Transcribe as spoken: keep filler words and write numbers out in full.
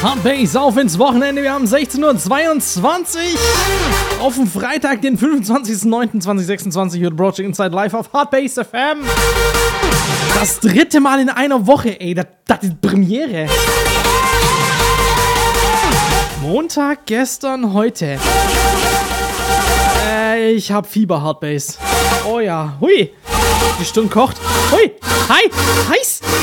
Hardbase auf ins Wochenende. Wir haben sechzehn Uhr zweiundzwanzig auf dem Freitag, den fünfundzwanzigsten neunten zweitausendsechsundzwanzig. Hört Project Inside live auf Hardbase F M. Das dritte Mal in einer Woche, ey. Das, das ist Premiere. Montag, gestern, heute. Äh, ich hab Fieber, Hardbase. Oh ja, hui. Die Stirn kocht. Hui, hi, heiß.